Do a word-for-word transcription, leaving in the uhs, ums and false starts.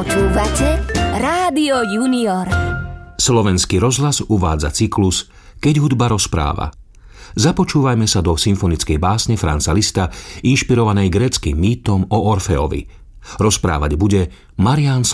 Počúvate Rádio Junior. Slovenský rozhlas uvádza cyklus Keď hudba rozpráva. Započúvajme sa do symfonickej básne Franza Liszta, inšpirovanej gréckym mýtom o Orfeovi. Rozprávať bude Marián